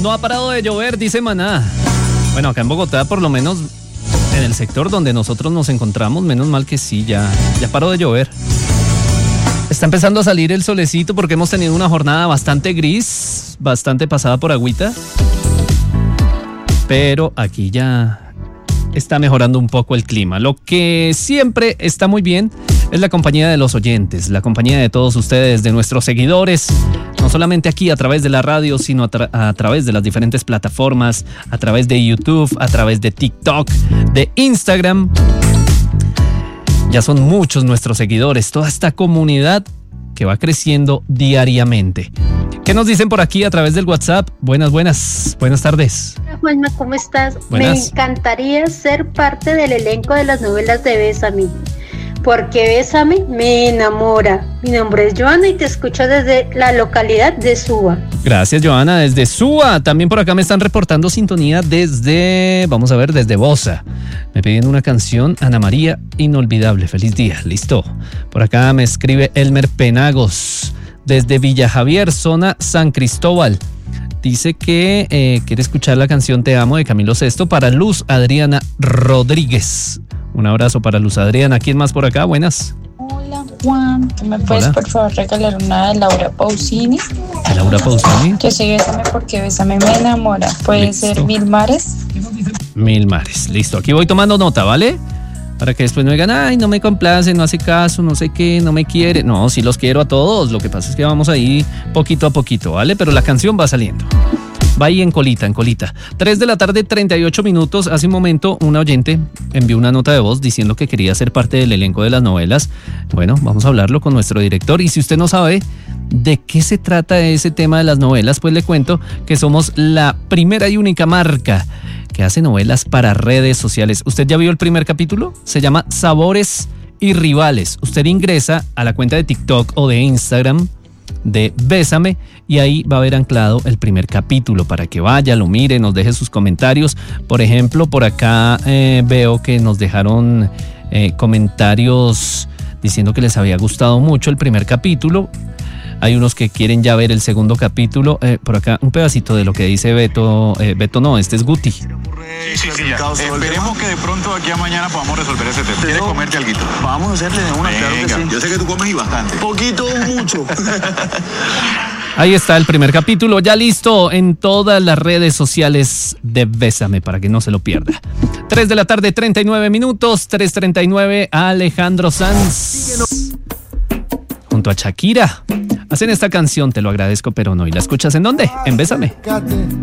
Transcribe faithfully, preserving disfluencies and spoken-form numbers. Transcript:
No ha parado de llover, dice Maná. Bueno, acá en Bogotá, por lo menos en el sector donde nosotros nos encontramos, menos mal que sí, ya, ya paró de llover. Está empezando a salir el solecito porque hemos tenido una jornada bastante gris, bastante pasada por agüita. Pero aquí ya está mejorando un poco el clima. Lo que siempre está muy bien es la compañía de los oyentes, la compañía de todos ustedes, de nuestros seguidores, no solamente aquí a través de la radio, sino a, tra- a través de las diferentes plataformas, a través de YouTube, a través de TikTok, de Instagram. Ya son muchos nuestros seguidores, toda esta comunidad que va creciendo diariamente. ¿Qué nos dicen por aquí a través del WhatsApp? Buenas, buenas, buenas tardes. Hola Juanma, ¿cómo estás? Buenas. Me encantaría ser parte del elenco de las novelas de Bésame, porque Bésame me enamora. Mi nombre es Joana y te escucho desde la localidad de Suba. Gracias, Joana, desde Suba. También por acá me están reportando sintonía desde, vamos a ver, desde Bosa. Me piden una canción, Ana María, inolvidable. Feliz día, listo. Por acá me escribe Elmer Penagos, desde Villa Javier, zona San Cristóbal. Dice que eh, quiere escuchar la canción Te Amo de Camilo Sesto para Luz Adriana Rodríguez. Un abrazo para Luz Adriana. ¿Quién más por acá? Buenas. Hola Juan, ¿me puedes Hola. por favor regalar una de Laura Pausini? Laura Pausini. Yo soy Bésame porque Bésame me enamora. Puede Listo. ser Mil Mares. Mil Mares. Listo. Aquí voy tomando nota, ¿vale? Para que después no digan, ay, no me complace, no hace caso, no sé qué, no me quiere. No, sí los quiero a todos. Lo que pasa es que vamos ahí poquito a poquito, ¿vale? Pero la canción va saliendo. Va ahí en colita, en colita. tres de la tarde, treinta y ocho minutos. Hace un momento una oyente envió una nota de voz diciendo que quería ser parte del elenco de las novelas. Bueno, vamos a hablarlo con nuestro director. Y si usted no sabe de qué se trata ese tema de las novelas, pues le cuento que somos la primera y única marca que hace novelas para redes sociales. ¿Usted ya vio el primer capítulo? Se llama Sabores y Rivales. Usted ingresa a la cuenta de TikTok o de Instagram de Bésame y ahí va a haber anclado el primer capítulo para que vaya, lo mire, nos deje sus comentarios. Por ejemplo, por acá eh, veo que nos dejaron eh, comentarios diciendo que les había gustado mucho el primer capítulo. Hay unos que quieren ya ver el segundo capítulo. Eh, por acá un pedacito de lo que dice Beto. Eh, Beto no, este es Guti. Sí, sí, sí, ya. Esperemos que de pronto aquí a mañana podamos resolver ese tema. ¿Quieres comerte alguito? Vamos a hacerle de una, claro que sí. Yo sé que tú comes y bastante. Poquito o mucho. Ahí está el primer capítulo, ya listo en todas las redes sociales de Bésame para que no se lo pierda. tres de la tarde, treinta y nueve minutos, tres treinta y nueve, Alejandro Sanz junto a Shakira hacen esta canción, Te lo agradezco pero no. ¿Y la escuchas en dónde? En Bésame.